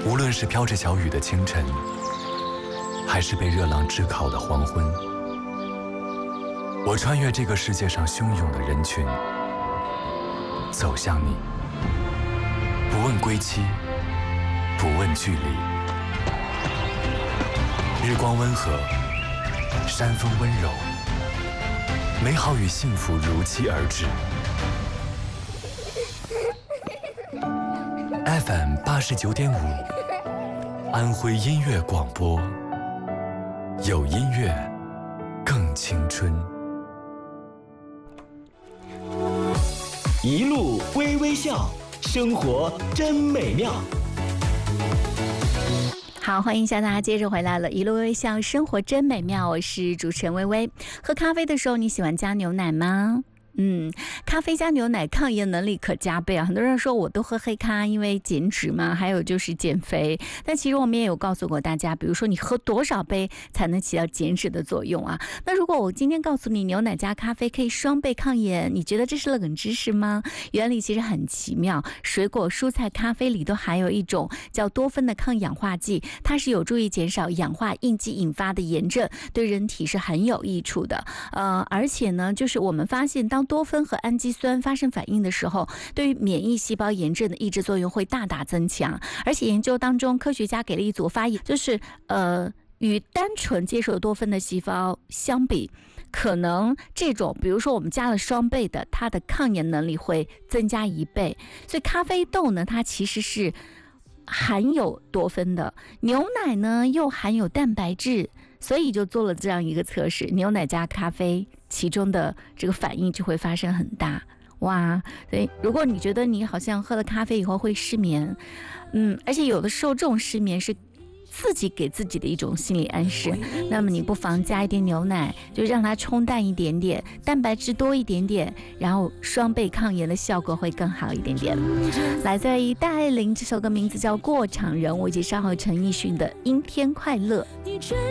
无论是飘着小雨的清晨，还是被热浪炙烤的黄昏，我穿越这个世界上汹涌的人群，走向你，不问归期，不问距离。日光温和，山风温柔，美好与幸福如期而至。FM 89.5，安徽音乐广播，有音乐更青春。 一路微微笑，生活真美妙。 好，欢迎一下大家接着回来了，一路微笑，生活真美妙。我是主持人微微。喝咖啡的时候，你喜欢加牛奶吗？咖啡加牛奶抗炎能力可加倍啊！很多人说我都喝黑咖，因为减脂嘛，还有就是减肥。但其实我们也有告诉过大家，比如说你喝多少杯才能起到减脂的作用啊？那如果我今天告诉你牛奶加咖啡可以双倍抗炎，你觉得这是冷知识吗？原理其实很奇妙，水果、蔬菜、咖啡里都含有一种叫多酚的抗氧化剂，它是有助于减少氧化应激引发的炎症，对人体是很有益处的。而且呢，就是我们发现当多酚和氨基酸发生反应的时候，对于免疫细胞炎症的抑制作用会大大增强。而且研究当中，科学家给了一组发现，就是与单纯接受多酚的细胞相比，可能这种比如说我们加了双倍的，它的抗炎能力会增加1倍。所以咖啡豆呢，它其实是含有多酚的，牛奶呢又含有蛋白质，所以就做了这样一个测试，牛奶加咖啡，其中的这个反应就会发生很大。哇，所以如果你觉得你好像喝了咖啡以后会失眠，而且有的时候这种失眠是自己给自己的一种心理暗示，那么你不妨加一点牛奶，就让它冲淡一点点，蛋白质多一点点，然后双倍抗炎的效果会更好一点点。来自于戴爱玲，这首歌名字叫《过场人物》，以及稍后陈奕迅的《阴天快乐》。